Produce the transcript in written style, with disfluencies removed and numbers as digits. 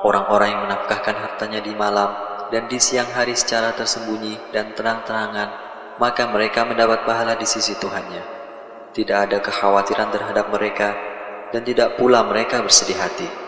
orang-orang yang menafkahkan hartanya di malam dan di siang hari secara tersembunyi dan terang-terangan, maka mereka mendapat pahala di sisi Tuhannya. Tidak ada kekhawatiran terhadap mereka, dan tidak pula mereka bersedih hati.